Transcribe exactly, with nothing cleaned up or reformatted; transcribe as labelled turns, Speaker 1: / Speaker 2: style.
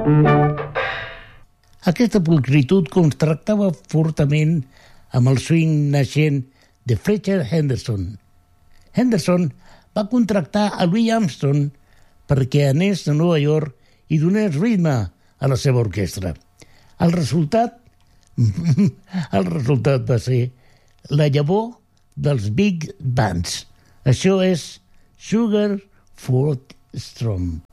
Speaker 1: Aquesta pulcritud contractava fortament amb el swing naixent de Fletcher Henderson. Henderson va contractar a Louis Armstrong perquè anés a Nova York i donés ritme a la seva orquestra. El resultat, el resultat va ser la llavor dels big bands. Això és Sugar Ford Strom.